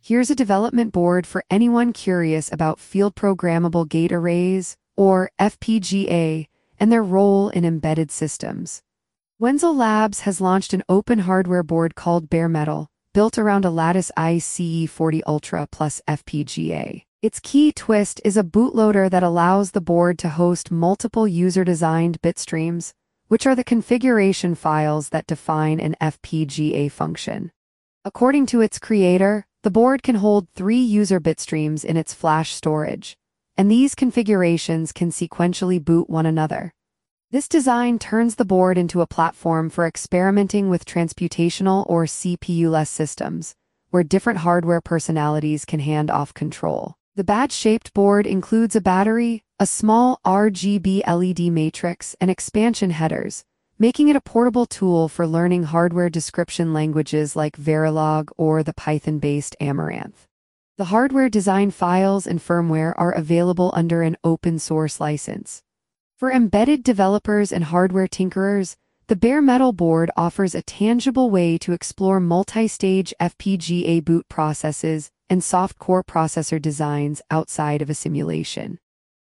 Here's a development board for anyone curious about field programmable gate arrays, or FPGA, and their role in embedded systems. Wenzel Labs has launched an open hardware board called Bare Metal, built around a Lattice ICE40 Ultra plus FPGA. Its key twist is a bootloader that allows the board to host multiple user-designed bitstreams, which are the configuration files that define an FPGA function. According to its creator, the board can hold 3 user bitstreams in its flash storage, and these configurations can sequentially boot one another. This design turns the board into a platform for experimenting with transputational or CPU-less systems, where different hardware personalities can hand off control. The badge-shaped board includes a battery, a small RGB LED matrix, and expansion headers, making it a portable tool for learning hardware description languages like Verilog or the Python-based Amaranth. The hardware design files and firmware are available under an open-source license. For embedded developers and hardware tinkerers, the Bare Metal board offers a tangible way to explore multi-stage FPGA boot processes and soft core processor designs outside of a simulation.